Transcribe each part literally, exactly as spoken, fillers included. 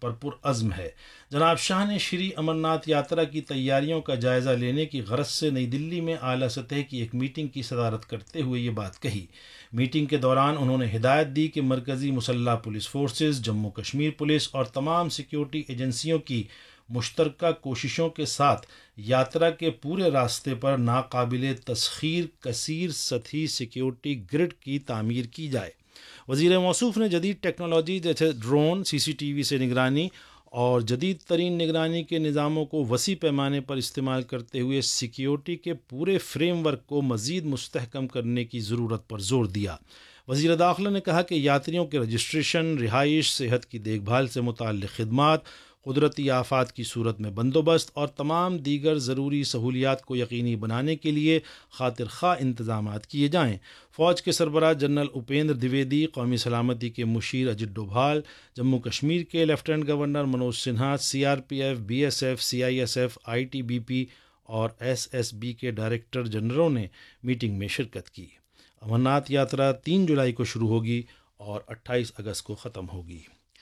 پر پرعزم ہے۔ جناب شاہ نے شری امرناتھ یاترا کی تیاریوں کا جائزہ لینے کی غرض سے نئی دلی میں اعلیٰ سطح کی ایک میٹنگ کی صدارت کرتے ہوئے یہ بات کہی۔ میٹنگ کے دوران انہوں نے ہدایت دی کہ مرکزی مسلح police forces, Jammu Kashmir police اور تمام سیکیورٹی ایجنسیوں کی مشترکہ کوششوں کے ساتھ یاترا کے پورے راستے پر ناقابل تسخیر کثیر سطحی سیکیورٹی گرڈ کی تعمیر کی جائے۔ وزیر موصوف نے جدید ٹیکنالوجی جیسے ڈرون، سی سی ٹی وی سے نگرانی اور جدید ترین نگرانی کے نظاموں کو وسیع پیمانے پر استعمال کرتے ہوئے سیکیورٹی کے پورے فریم ورک کو مزید مستحکم کرنے کی ضرورت پر زور دیا۔ وزیر داخلہ نے کہا کہ یاتریوں کے رجسٹریشن، رہائش، صحت کی دیکھ بھال سے متعلق خدمات، قدرتی آفات کی صورت میں بندوبست اور تمام دیگر ضروری سہولیات کو یقینی بنانے کے لیے خاطر خواہ انتظامات کیے جائیں۔ فوج کے سربراہ جنرل اپیندر دیویدی، قومی سلامتی کے مشیر اجت ڈوبھال، جموں کشمیر کے lieutenant governor Manoj Sinha, C R P F, B S F, C I S F, I T B P اور ایس ایس بی کے ڈائریکٹر جنرلوں نے میٹنگ میں شرکت کی۔ امرناتھ یاترا تین جولائی کو شروع ہوگی اور اٹھائیس اگست کو ختم ہوگی۔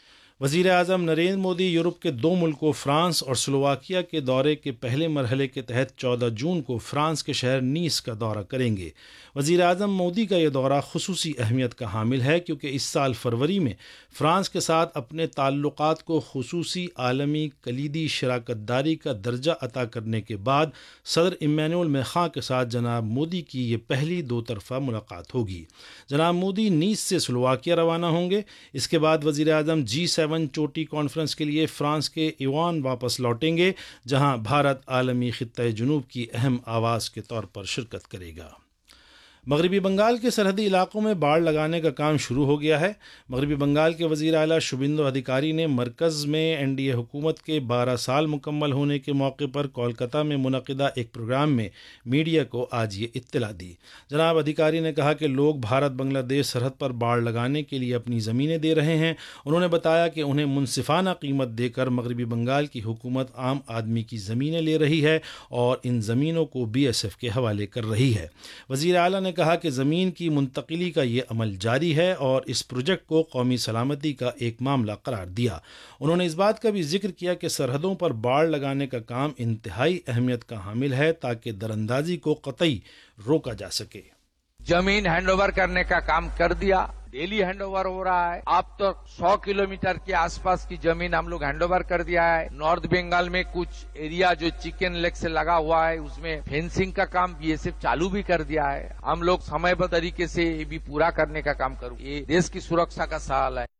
وزیر اعظم نریندر مودی یورپ کے دو ملکوں فرانس اور سلوواکیہ کے دورے کے پہلے مرحلے کے تحت چودہ جون کو فرانس کے شہر نیس کا دورہ کریں گے۔ وزیر اعظم مودی کا یہ دورہ خصوصی اہمیت کا حامل ہے کیونکہ اس سال فروری میں فرانس کے ساتھ اپنے تعلقات کو خصوصی عالمی کلیدی شراکت داری کا درجہ عطا کرنے کے بعد صدر ایمینوئل میخواں کے ساتھ جناب مودی کی یہ پہلی دو طرفہ ملاقات ہوگی۔ جناب مودی نیس سے سلوواکیہ روانہ ہوں گے۔ اس کے بعد وزیر اعظم جی سیون چوٹی کانفرنس کے لیے فرانس کے ایوان واپس لوٹیں گے، جہاں بھارت عالمی خطہ جنوب کی اہم آواز کے طور پر شرکت کرے گا۔ مغربی بنگال کے سرحدی علاقوں میں باڑ لگانے کا کام شروع ہو گیا ہے۔ مغربی بنگال کے وزیر اعلیٰ شوبھیندو ادھیکاری نے مرکز میں این ڈی اے حکومت کے بارہ سال مکمل ہونے کے موقع پر کولکتہ میں منعقدہ ایک پروگرام میں میڈیا کو آج یہ اطلاع دی۔ جناب ادھیکاری نے کہا کہ لوگ بھارت بنگلہ دیش سرحد پر باڑ لگانے کے لیے اپنی زمینیں دے رہے ہیں۔ انہوں نے بتایا کہ انہیں منصفانہ قیمت دے کر مغربی بنگال کی حکومت عام آدمی کی زمینیں لے رہی ہے اور ان زمینوں کو بی ایس ایف کے حوالے کر رہی ہے۔ وزیر اعلیٰ نے کہا کہ زمین کی منتقلی کا یہ عمل جاری ہے اور اس پروجیکٹ کو قومی سلامتی کا ایک معاملہ قرار دیا۔ انہوں نے اس بات کا بھی ذکر کیا کہ سرحدوں پر باڑ لگانے کا کام انتہائی اہمیت کا حامل ہے تاکہ دراندازی کو قطعی روکا جا سکے۔ زمین ہینڈ اوور کرنے کا کام کر دیا، ڈیلی ہینڈ اوور ہو رہا ہے۔ اب تو سو کلومیٹر کے آس پاس کی زمین ہم لوگ ہینڈ اوور کر دیا ہے۔ نارتھ بنگال میں کچھ ایریا جو چکن لیگ سے لگا ہوا ہے اس میں فینسنگ کا کام بی ایس ایف چالو بھی کر دیا ہے۔ ہم لوگ سمے بد طریقے سے یہ بھی پورا کرنے کا کام کروں۔ یہ دیش کی سرکشا کا سوال ہے۔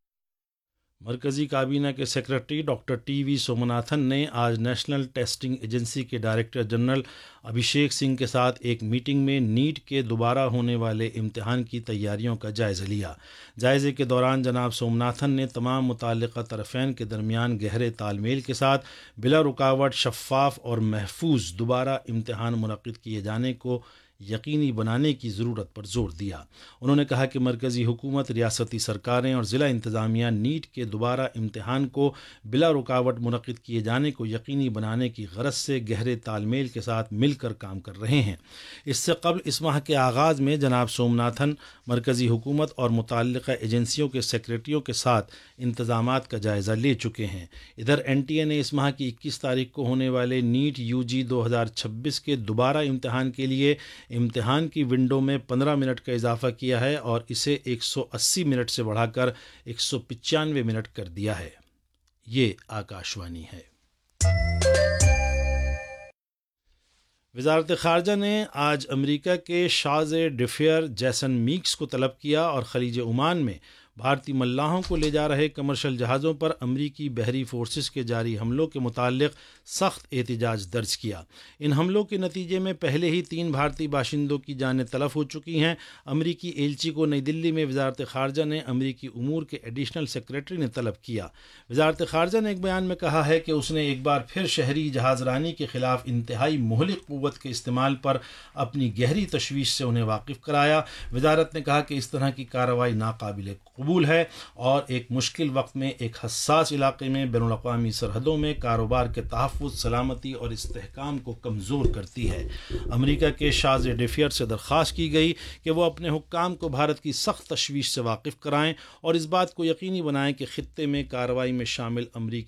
مرکزی کابینہ کے سیکرٹری ڈاکٹر ٹی وی سومناتھن نے آج نیشنل ٹیسٹنگ ایجنسی کے ڈائریکٹر جنرل ابھیشیک سنگھ کے ساتھ ایک میٹنگ میں نیٹ کے دوبارہ ہونے والے امتحان کی تیاریوں کا جائزہ لیا۔ جائزے کے دوران جناب سومناتھن نے تمام متعلقہ طرفین کے درمیان گہرے تال میل کے ساتھ بلا رکاوٹ شفاف اور محفوظ دوبارہ امتحان منعقد کیے جانے کو یقینی بنانے کی ضرورت پر زور دیا۔ انہوں نے کہا کہ مرکزی حکومت، ریاستی سرکاریں اور ضلع انتظامیہ نیٹ کے دوبارہ امتحان کو بلا رکاوٹ منعقد کیے جانے کو یقینی بنانے کی غرض سے گہرے تال میل کے ساتھ مل کر کام کر رہے ہیں۔ اس سے قبل اس ماہ کے آغاز میں جناب سومناتھن مرکزی حکومت اور متعلقہ ایجنسیوں کے سیکرٹریوں کے ساتھ انتظامات کا جائزہ لے چکے ہیں۔ ادھر این ٹی اے نے اس ماہ کی اکیس تاریخ کو ہونے والے نیٹ یو جی دو ہزار چھبیس کے دوبارہ امتحان کے لیے امتحان کی ونڈو میں پندرہ منٹ کا اضافہ کیا ہے اور اسے ایک سو اسی منٹ سے بڑھا کر ایک سو پچانوے منٹ کر دیا ہے۔ یہ آکاشوانی ہے۔ وزارت خارجہ نے آج امریکہ کے شاز ڈفیر جیسن میکس کو طلب کیا اور خلیج عمان میں بھارتی ملاحوں کو لے جا رہے کمرشل جہازوں پر امریکی بحری فورسز کے جاری حملوں کے متعلق سخت احتجاج درج کیا۔ ان حملوں کے نتیجے میں پہلے ہی تین بھارتی باشندوں کی جانیں تلف ہو چکی ہیں۔ امریکی ایلچی کو نئی دلی میں وزارت خارجہ نے امریکی امور کے ایڈیشنل سیکریٹری نے طلب کیا۔ وزارت خارجہ نے ایک بیان میں کہا ہے کہ اس نے ایک بار پھر شہری جہاز رانی کے خلاف انتہائی مہلک قوت کے استعمال پر اپنی گہری تشویش سے انہیں واقف کرایا۔ وزارت نے کہا کہ اس طرح کی کارروائی ناقابل قبول ہے اور ایک مشکل وقت میں ایک حساس علاقے میں بین الاقوامی سرحدوں میں کاروبار کے تحفظ، سلامتی اور استحکام کو کمزور کرتی ہے۔ امریکہ کے شاز ڈفیر سے درخواست کی گئی کہ وہ اپنے حکام کو بھارت کی سخت تشویش سے واقف کرائیں اور اس بات کو یقینی بنائیں کہ خطے میں کارروائی میں شامل امریکی